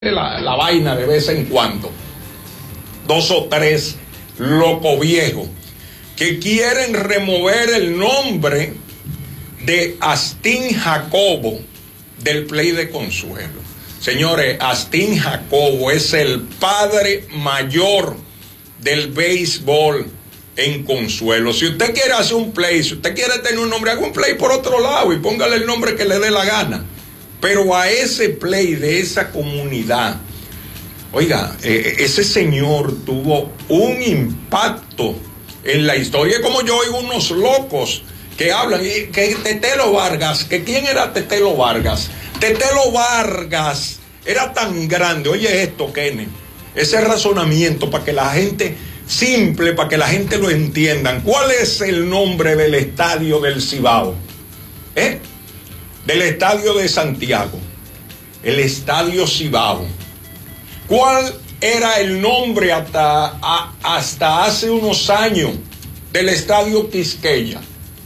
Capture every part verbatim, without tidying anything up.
La, la vaina de vez en cuando, dos o tres locos viejos que quieren remover el nombre de Astín Jacobo del play de Consuelo. Señores, Astín Jacobo es el padre mayor del béisbol en Consuelo. Si usted quiere hacer un play, si usted quiere tener un nombre, haga un play por otro lado y póngale el nombre que le dé la gana. Pero a ese play de esa comunidad, oiga, eh, ese señor tuvo un impacto en la historia. Como yo oigo unos locos que hablan, que Tetelo Vargas, que quién era Tetelo Vargas. Tetelo Vargas era tan grande, oye esto, Kenny, ese razonamiento para que la gente, simple, para que la gente lo entiendan. ¿Cuál es el nombre del estadio del Cibao? ¿Eh? Del estadio de Santiago, el estadio Cibao. ¿Cuál era el nombre hasta, a, hasta hace unos años del estadio Quisqueya?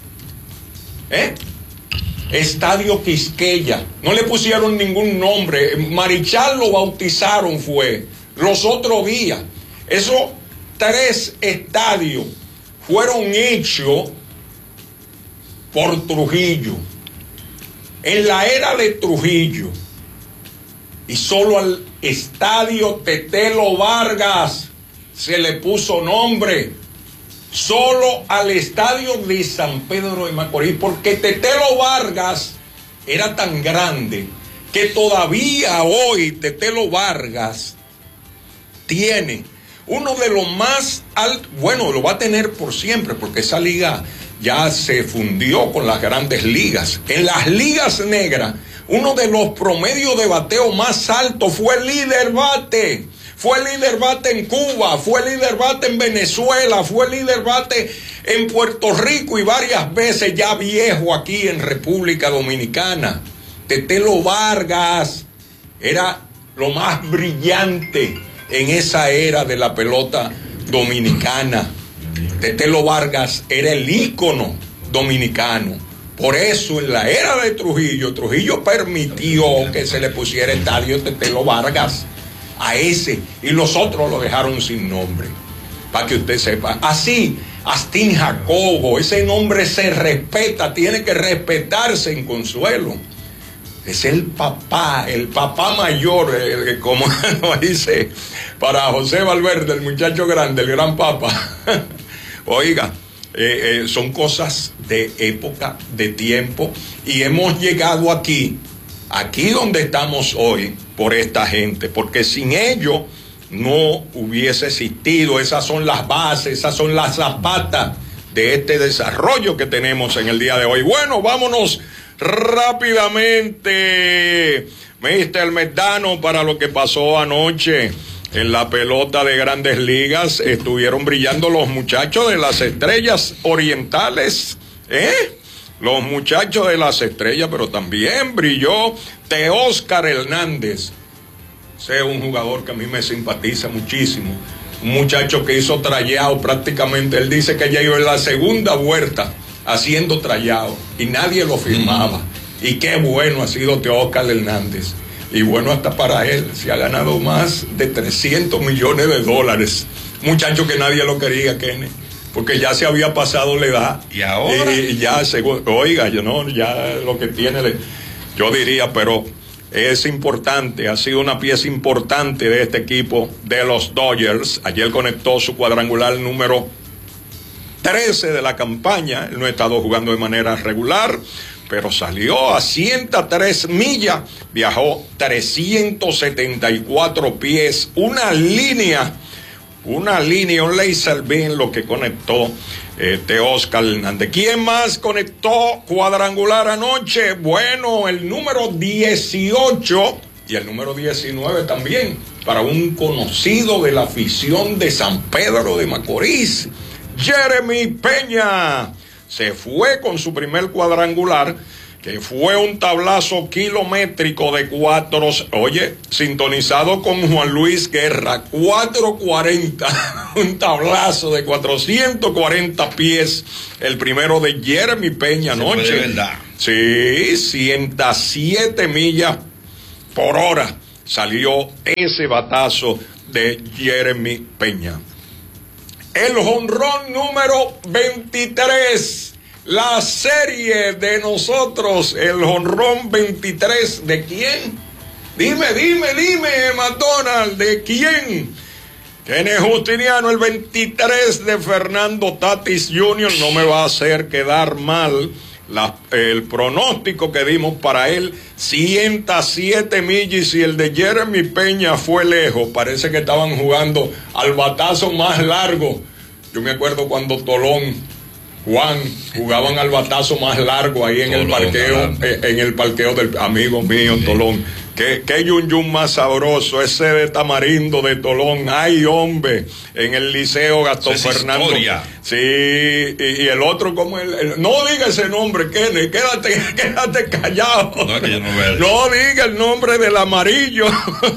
¿Eh? Estadio Quisqueya. No le pusieron ningún nombre. Marichal lo bautizaron fue los otros días. Esos tres estadios fueron hechos por Trujillo. En la era de Trujillo, y solo al estadio Tetelo Vargas se le puso nombre, solo al estadio de San Pedro de Macorís, porque Tetelo Vargas era tan grande que todavía hoy Tetelo Vargas tiene uno de los más altos, bueno, lo va a tener por siempre, porque esa liga ya se fundió con las grandes ligas. En las ligas negras, uno de los promedios de bateo más altos fue el líder bate. Fue el líder bate en Cuba, fue el líder bate en Venezuela, fue el líder bate en Puerto Rico y varias veces ya viejo aquí en República Dominicana. Tetelo Vargas era lo más brillante en esa era de la pelota dominicana. Tetelo Vargas era el ícono dominicano. Por eso en la era de Trujillo, Trujillo permitió que se le pusiera estadio Tetelo Vargas a ese, y los otros lo dejaron sin nombre, para que usted sepa. Así, Astín Jacobo, ese nombre se respeta, tiene que respetarse en Consuelo. Es el papá, el papá mayor, el, como nos dice para José Valverde, el muchacho grande, el gran papá. Oiga, eh, eh, son cosas de época, de tiempo, y hemos llegado aquí, aquí donde estamos hoy, por esta gente, porque sin ellos no hubiese existido. Esas son las bases, esas son las zapatas de este desarrollo que tenemos en el día de hoy. Bueno, vámonos rápidamente, mister Medrano, para lo que pasó anoche en la pelota de Grandes Ligas. Estuvieron brillando los muchachos de las Estrellas Orientales, ¿eh? Los muchachos de las Estrellas, pero también brilló Teóscar Hernández. Ese es un jugador que a mí me simpatiza muchísimo. Un muchacho que hizo trayado prácticamente. Él dice que ya iba en la segunda vuelta haciendo trayado y nadie lo firmaba. Mm. Y qué bueno ha sido Teóscar Hernández. Y bueno, hasta para él se ha ganado más de trescientos millones de dólares. Muchacho que nadie lo quería, Kenny, porque ya se había pasado la edad. Y ahora. Y ya, según, oiga, yo no, ya lo que tiene, yo diría, pero es importante, ha sido una pieza importante de este equipo de los Dodgers. Ayer conectó su cuadrangular número trece de la campaña. Él no ha estado jugando de manera regular, pero salió a ciento tres millas, viajó trescientos setenta y cuatro pies, una línea, una línea, un laser beam lo que conectó eh, Teóscar Hernández. ¿Quién más conectó cuadrangular anoche? Bueno, el número dieciocho y el número diecinueve también, para un conocido de la afición de San Pedro de Macorís, Jeremy Peña. Se fue con su primer cuadrangular, que fue un tablazo kilométrico de cuatro, oye, sintonizado con Juan Luis Guerra, cuatro cuarenta, un tablazo de cuatrocientos cuarenta pies, el primero de Jeremy Peña anoche. De verdad. Sí, ciento siete millas por hora. salió ese batazo de Jeremy Peña. El jonrón número veintitrés, la serie de nosotros, el jonrón veintitrés, ¿de quién? Dime, dime, dime, McDonald, ¿de quién? Kenneth Justiniano, el veintitrés de Fernando Tatis junior No me va a hacer quedar mal la, el pronóstico que dimos para él, ciento siete millas, y el de Jeremy Peña fue lejos. Parece que estaban jugando al batazo más largo. Yo me acuerdo cuando Tolón, Juan, jugaban al batazo más largo ahí en Tolón, el parqueo, eh, en el parqueo del amigo mío, sí. Tolón. Qué, qué yun yun más sabroso, ese de Tamarindo de Tolón. Ay, hombre, en el Liceo Gastón Fernando. Historia. Sí, y, y el otro, como el, el. No diga ese nombre, Kenneth, quédate, quédate callado. No, que yo no, veo. No diga el nombre del amarillo.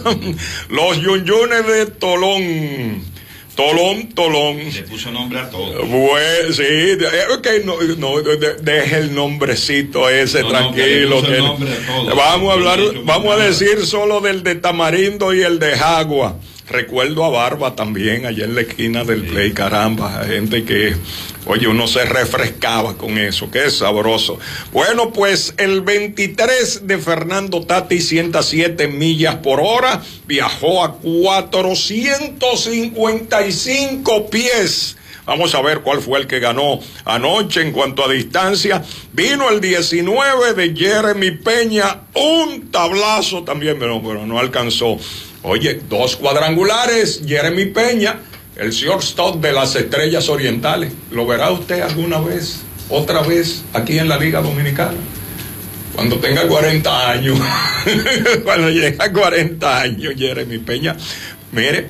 Los yun yunes de Tolón. Tolón, Tolón. Le puso nombre a todo. Bueno, sí, okay, no, no, de, deje el nombrecito ese, no, tranquilo. No, que nombre a todo. Vamos a hablar, vamos a decir solo del de Tamarindo y el de Jagua. Recuerdo a Barba también, allá en la esquina del sí. Play, caramba, gente que, oye, uno se refrescaba con eso, qué sabroso. Bueno, pues el veintitrés de Fernando Tatis, ciento siete millas por hora, viajó a cuatrocientos cincuenta y cinco pies. Vamos a ver cuál fue el que ganó anoche en cuanto a distancia. Vino el diecinueve de Jeremy Peña, un tablazo también, pero, pero no alcanzó. Oye, dos cuadrangulares, Jeremy Peña, el shortstop de las Estrellas Orientales. ¿Lo verá usted alguna vez, otra vez, aquí en la Liga Dominicana? Cuando tenga cuarenta años, cuando llegue a cuarenta años, Jeremy Peña. Mire,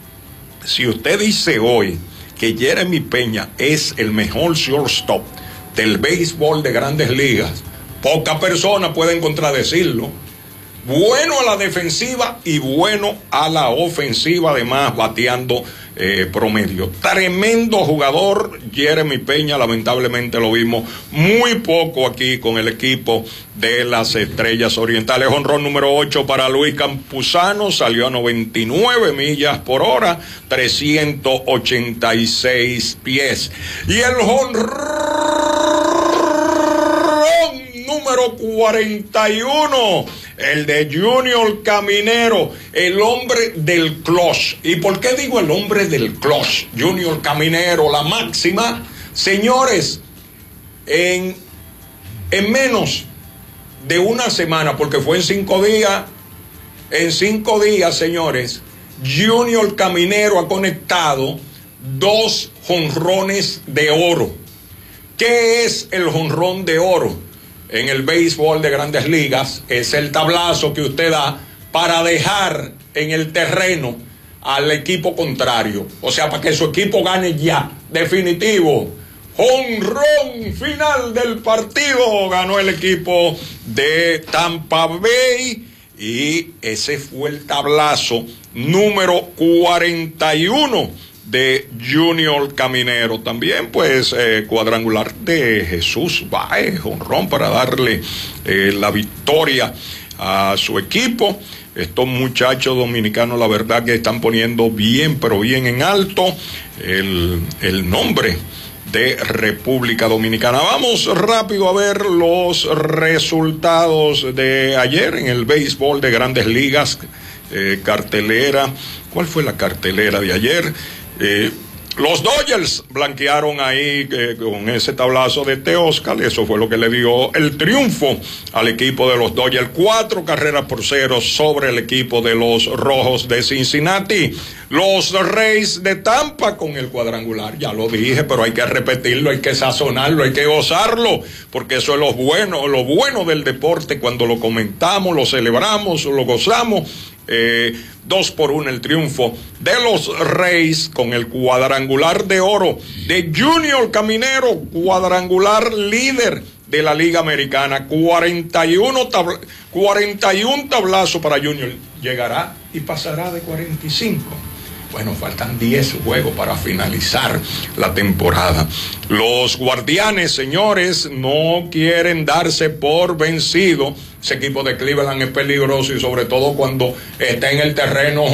si usted dice hoy que Jeremy Peña es el mejor shortstop del béisbol de Grandes Ligas, pocas personas pueden contradecirlo. Bueno a la defensiva y bueno a la ofensiva, además bateando eh, promedio. Tremendo jugador Jeremy Peña, lamentablemente lo vimos muy poco aquí con el equipo de las Estrellas Orientales. Jonrón número ocho para Luis Campuzano, salió a noventa y nueve millas por hora, trescientos ochenta y seis pies. Y el jonrón número cuarenta y uno, el de Junior Caminero, el hombre del clutch. ¿Y por qué digo el hombre del clutch? Junior Caminero, la máxima. Señores, en, en menos de una semana, porque fue en cinco días, en cinco días, señores, Junior Caminero ha conectado dos jonrones de oro. ¿Qué es el jonrón de oro? En el béisbol de Grandes Ligas es el tablazo que usted da para dejar en el terreno al equipo contrario, o sea, para que su equipo gane ya, definitivo. Jonrón final del partido, ganó el equipo de Tampa Bay, y ese fue el tablazo número cuarenta y uno de Junior Caminero. También pues eh, cuadrangular de Jesús Báez, jonrón para darle eh, la victoria a su equipo. Estos muchachos dominicanos, la verdad que están poniendo bien, pero bien en alto el, el nombre de República Dominicana. Vamos rápido a ver los resultados de ayer en el béisbol de Grandes Ligas. Eh, cartelera, ¿cuál fue la cartelera de ayer? Eh, los Dodgers blanquearon ahí eh, con ese tablazo de Teóscar, eso fue lo que le dio el triunfo al equipo de los Dodgers, cuatro carreras por cero sobre el equipo de los Rojos de Cincinnati. Los Reyes de Tampa con el cuadrangular, ya lo dije, pero hay que repetirlo, hay que sazonarlo, hay que gozarlo, porque eso es lo bueno, lo bueno del deporte, cuando lo comentamos, lo celebramos, lo gozamos. Eh, dos por uno el triunfo de los Reyes con el cuadrangular de oro de Junior Caminero, cuadrangular líder de la Liga Americana. cuarenta y uno, tabla, cuarenta y uno tablazos para Junior. Llegará y pasará de cuarenta y cinco. Bueno, faltan diez juegos para finalizar la temporada. Los Guardianes, señores, no quieren darse por vencido. Ese equipo de Cleveland es peligroso y sobre todo cuando está en el terreno